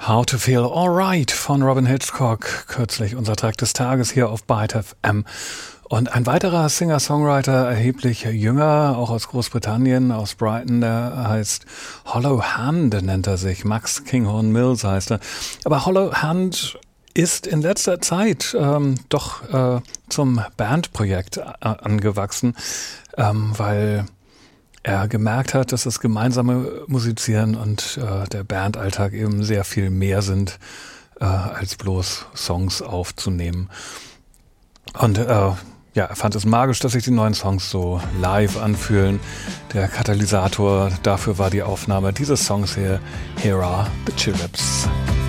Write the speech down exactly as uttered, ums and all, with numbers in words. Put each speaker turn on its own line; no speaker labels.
How to Feel Alright von Robyn Hitchcock, kürzlich unser Track des Tages hier auf Byte F M. Und ein weiterer Singer-Songwriter, erheblich jünger, auch aus Großbritannien, aus Brighton, der heißt Hollow Hand, nennt er sich. Max Kinghorn Mills heißt er. Aber Hollow Hand ist in letzter Zeit ähm, doch äh, zum Bandprojekt a- angewachsen, ähm, weil er gemerkt hat, dass das gemeinsame Musizieren und äh, der Bandalltag eben sehr viel mehr sind, äh, als bloß Songs aufzunehmen. Und äh, ja, er fand es magisch, dass sich die neuen Songs so live anfühlen. Der Katalysator dafür war die Aufnahme dieses Songs hier, Here Are the Cherubs.